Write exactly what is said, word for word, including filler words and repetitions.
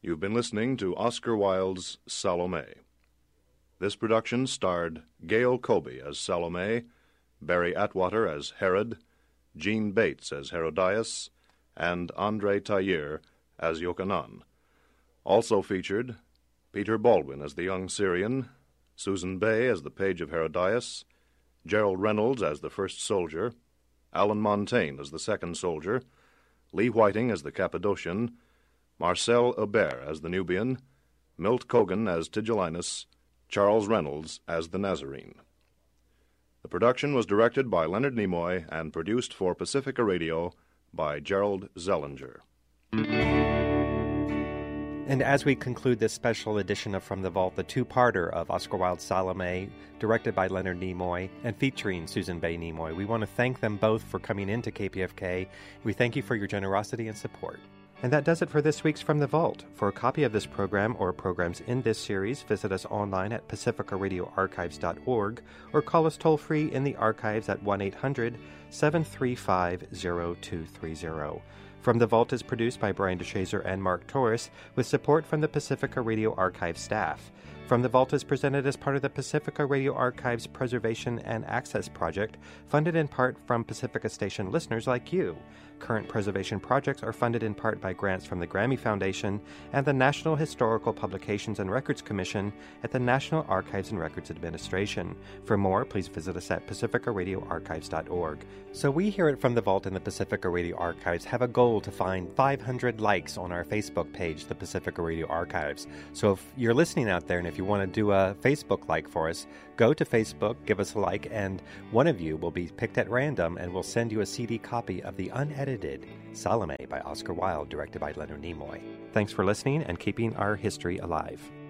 You've been listening to Oscar Wilde's Salome. This production starred Gail Colby as Salome, Barry Atwater as Herod, Gene Bates as Herodias, and Andre Tailleur as Yochanan. Also featured Peter Baldwin as the young Syrian, Susan Bay as the page of Herodias, Gerald Reynolds as the first soldier, Alan Montaigne as the second soldier, Lee Whiting as the Cappadocian, Marcel Aubert as the Nubian, Milt Cogan as Tigellinus, Charles Reynolds as the Nazarene. The production was directed by Leonard Nimoy and produced for Pacifica Radio by Gerald Zellinger. And as we conclude this special edition of From the Vault, the two-parter of Oscar Wilde's Salome, directed by Leonard Nimoy and featuring Susan Bay Nimoy, we want to thank them both for coming into K P F K. We thank you for your generosity and support. And that does it for this week's From the Vault. For a copy of this program or programs in this series, visit us online at pacifica radio archives dot org or call us toll-free in the archives at one eight hundred seven three five zero two three zero. From the Vault is produced by Brian DeShazer and Mark Torres with support from the Pacifica Radio Archive staff. From the Vault is presented as part of the Pacifica Radio Archives Preservation and Access Project, funded in part from Pacifica Station listeners like you. Current preservation projects are funded in part by grants from the Grammy Foundation and the National Historical Publications and Records Commission at the National Archives and Records Administration. For more, please visit us at pacifica radio archives dot org. So we here at From the Vault in the Pacifica Radio Archives have a goal to find five hundred likes on our Facebook page, the Pacifica Radio Archives. So if you're listening out there and if you want to do a Facebook like for us, go to Facebook, give us a like, and one of you will be picked at random and we'll send you a C D copy of the unedited Salome by Oscar Wilde, directed by Leonard Nimoy. Thanks for listening and keeping our history alive.